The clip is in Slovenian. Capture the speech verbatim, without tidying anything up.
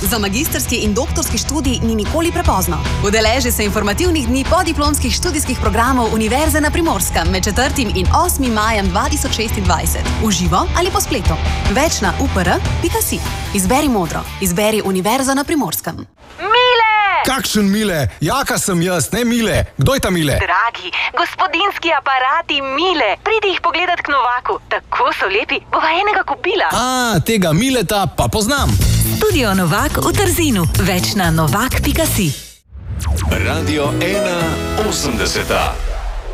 Za magistrski in doktorski študij ni nikoli prepozno. Udeleži se informativnih dni podiplomskih študijskih programov Univerze na Primorskem med četrtim in osmim majem dva tisoč šestindvajset. V živo ali po spletu. Več na u p r pika si. Izberi modro. Izberi Univerzo na Primorskem. Mile! Kakšen Mile? Jaka sem jaz, ne Mile. Kdo je ta Mile? Dragi, gospodinski aparati Mile. Pridi jih pogledat k Novaku. Tako so lepi, bova enega kupila. A, tega Mileta pa poznam. Studio Novak v Trzinu. Več na novak pika si. Radio ena osemdeseta.